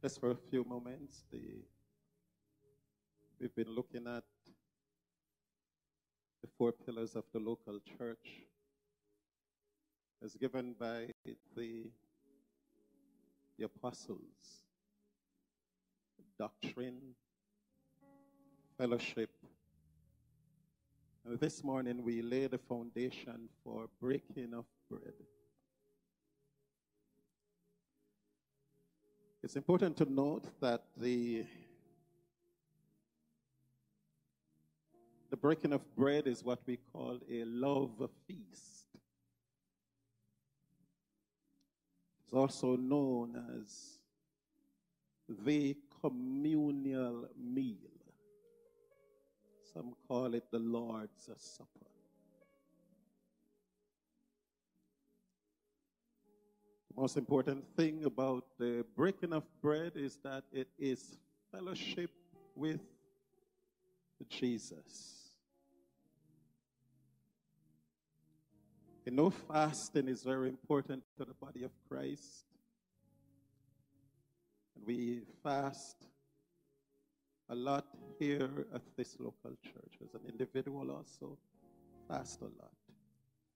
Just for a few moments, we've been looking at the four pillars of the local church as given by the apostles: doctrine, fellowship. And this morning we lay the foundation for breaking of bread. It's important to note that the breaking of bread is what we call a love feast. It's also known as the communal meal. Some call it the Lord's Supper. The most important thing about the breaking of bread is that it is fellowship with Jesus. You know, fasting is very important to the body of Christ. And we fast a lot here at this local church. As an individual also, fast a lot.